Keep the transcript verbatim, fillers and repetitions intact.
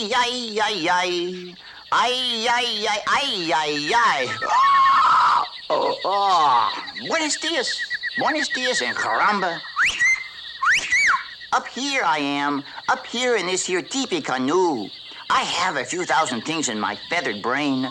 Ay, ay, ay, ay. Ay, ay, ay, ay, ay, ay. Oh, oh. Buenos dias. Buenos dias and caramba. Up here I am. Up here in this here teepee canoe. I have a few thousand things in my feathered brain.